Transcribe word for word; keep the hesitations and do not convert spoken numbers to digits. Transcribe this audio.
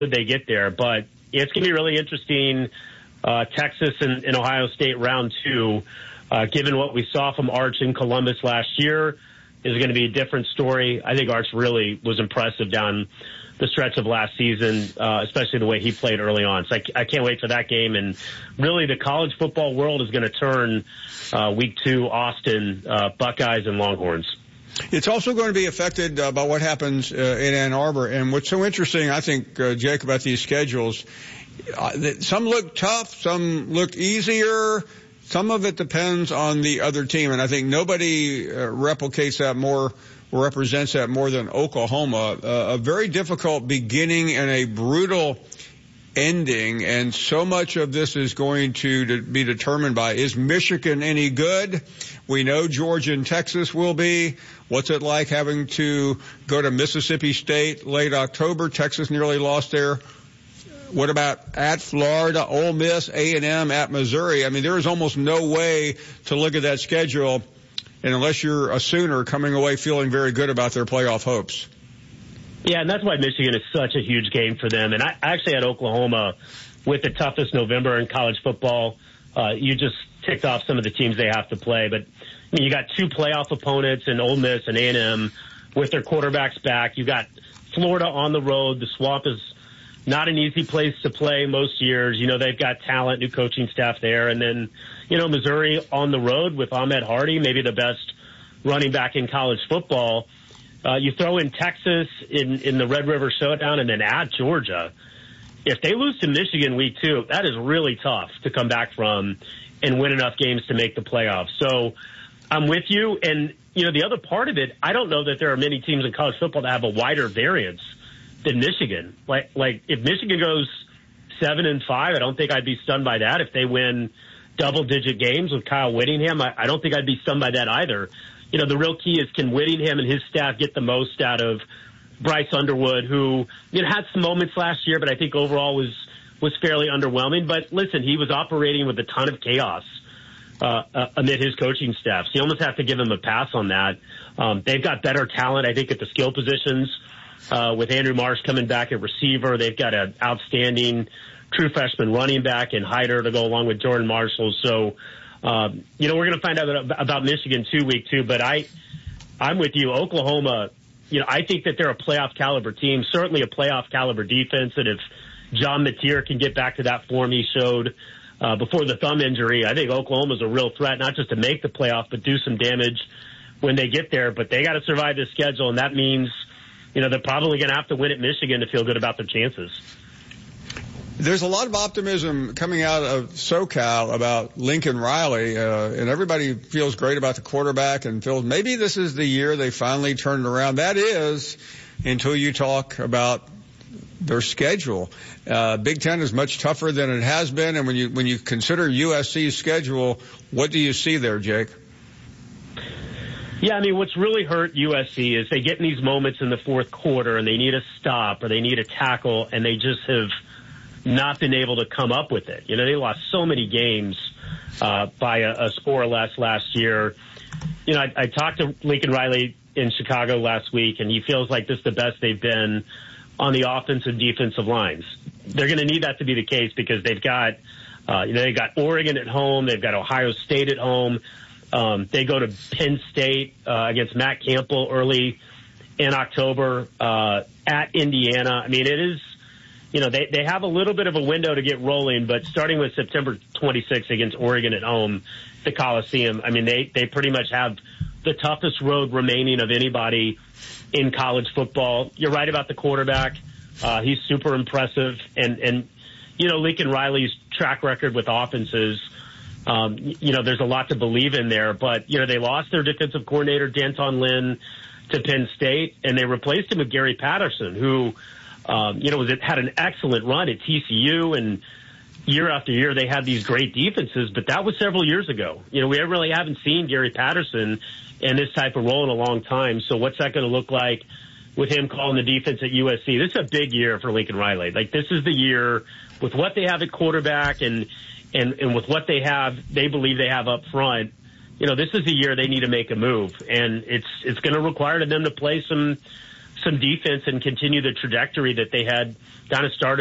they get there. But it's going to be really interesting. Uh, Texas and, and Ohio State round two, uh, given what we saw from Arch in Columbus last year, is going to be a different story. I think Arch really was impressive down the stretch of last season, uh, especially the way he played early on. So I, I can't wait for that game. And really, the college football world is going to turn uh, week two, Austin, uh, Buckeyes and Longhorns. It's also going to be affected uh, by what happens uh, in Ann Arbor. And what's so interesting, I think, uh, Jake, about these schedules, uh, that some look tough, some look easier. Some of it depends on the other team. And I think nobody uh, replicates that more or represents that more than Oklahoma. Uh, a very difficult beginning and a brutal ending. And so much of this is going to, to be determined by, is Michigan any good? We know Georgia and Texas will be. What's it like having to go to Mississippi State late October? Texas nearly lost there. What about at Florida, Ole Miss, A and M, at Missouri? I mean, there is almost no way to look at that schedule, and unless you're a Sooner, coming away feeling very good about their playoff hopes. Yeah, and that's why Michigan is such a huge game for them. And I actually had Oklahoma with the toughest November in college football. Uh, you just ticked off some of the teams they have to play. But I mean, you got two playoff opponents in Ole Miss and A and M with their quarterbacks back. You got Florida on the road. The Swamp is not an easy place to play most years. You know, they've got talent, new coaching staff there. And then, you know, Missouri on the road with Ahmed Hardy, maybe the best running back in college football. Uh, you throw in Texas in, in the Red River Showdown and then at Georgia. If they lose to Michigan week two, that is really tough to come back from and win enough games to make the playoffs. So I'm with you. And, you know, the other part of it, I don't know that there are many teams in college football that have a wider variance than Michigan. Like, like if Michigan goes seven and five, I don't think I'd be stunned by that. If they win double digit games with Kyle Whittingham, I, I don't think I'd be stunned by that either. You know, the real key is, can Whittingham and his staff get the most out of Bryce Underwood, who, you know, had some moments last year, but I think overall was, was fairly underwhelming. But listen, he was operating with a ton of chaos, uh, uh, amid his coaching staff. So you almost have to give him a pass on that. Um, they've got better talent, I think, at the skill positions, uh, with Andrew Marsh coming back at receiver. They've got an outstanding true freshman running back in Hyder to go along with Jordan Marshall. So, um, you know, we're going to find out about Michigan too, week two, but I, I'm with you. Oklahoma, you know, I think that they're a playoff caliber team, certainly a playoff caliber defense. And if John Mateer can get back to that form he showed uh, before the thumb injury, I think Oklahoma's a real threat, not just to make the playoff, but do some damage when they get there. But they got to survive this schedule, and that means, you know, they're probably going to have to win at Michigan to feel good about their chances. There's a lot of optimism coming out of SoCal about Lincoln Riley, uh, and everybody feels great about the quarterback and feels maybe this is the year they finally turned around. That is, until you talk about their schedule. Uh, Big Ten is much tougher than it has been, and when you when you consider U S C's schedule, what do you see there, Jake? Yeah, I mean, what's really hurt U S C is they get in these moments in the fourth quarter and they need a stop or they need a tackle, and they just have not been able to come up with it. You know, they lost so many games uh, by a, a score or less last year. You know, I, I talked to Lincoln Riley in Chicago last week, and he feels like this is the best they've been on the offensive defensive lines. They're going to need that to be the case because they've got, uh, you know, they've got Oregon at home, they've got Ohio State at home. Um, they go to Penn State uh, against Matt Campbell early in October, uh, at Indiana. I mean, it is, you know, they, they have a little bit of a window to get rolling, but starting with September twenty-sixth against Oregon at home, the Coliseum, I mean, they, they pretty much have the toughest road remaining of anybody in college football. You're right about the quarterback. Uh, he's super impressive. And, and, you know, Lincoln Riley's track record with offenses, um, you know, there's a lot to believe in there. But, you know, they lost their defensive coordinator, Danton Lynn, to Penn State, and they replaced him with Gary Patterson, who, Um, you know, was it had an excellent run at T C U, and year after year they had these great defenses, but that was several years ago. You know, we really haven't seen Gary Patterson in this type of role in a long time. So what's that going to look like with him calling the defense at U S C? This is a big year for Lincoln Riley. Like, this is the year with what they have at quarterback and, and, and with what they have, they believe they have up front. You know, this is the year they need to make a move, and it's, it's going to require them to play some, some defense and continue the trajectory that they had kind of started